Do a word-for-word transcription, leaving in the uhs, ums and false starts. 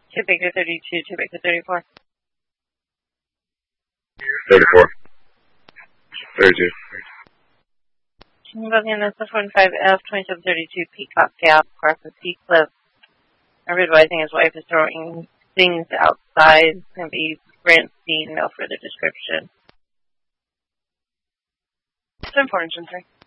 Two Baker thirty-two, two Baker thirty-four. thirty-four. thirty-two. Booking this forty-five F, twenty-seven thirty-two Peacock Gap, Carson Sea Cliff. I'm advising his wife is throwing things outside. It's going to be Brent Steen, no further description. ten four, engine three.